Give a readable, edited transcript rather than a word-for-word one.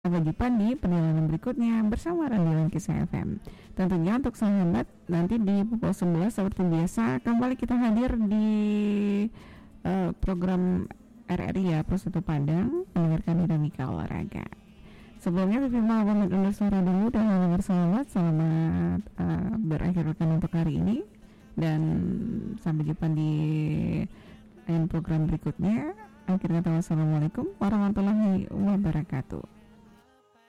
Sampai jumpa di penilaian berikutnya bersama Radio Kisah FM. Tentunya untuk sahabat, nanti di pukul 11 seperti biasa kembali kita hadir di program RRI ya, Pro1 Padang, mendengarkan dinamika olahraga. Sebelumnya Vivi mau pamit undur suara dulu dan bersahabat. Selamat berakhir pekan untuk hari ini dan sampai jumpa di program berikutnya. Akhirnya, wassalamualaikum warahmatullahi wabarakatuh.